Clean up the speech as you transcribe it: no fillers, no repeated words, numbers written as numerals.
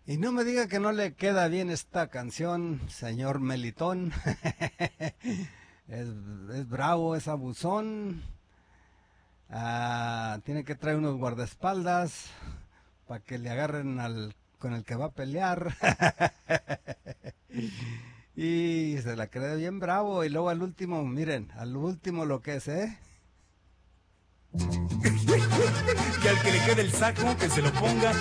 Y no me diga que no le queda bien esta canción, señor Melitón. es, es bravo, es abusón. Tiene que traer unos guardaespaldas para que le agarren al con el que va a pelear. Y se la cree bien bravo. Y luego al último, miren, al último lo que es, ¿eh? Que al que le quede el saco, que se lo ponga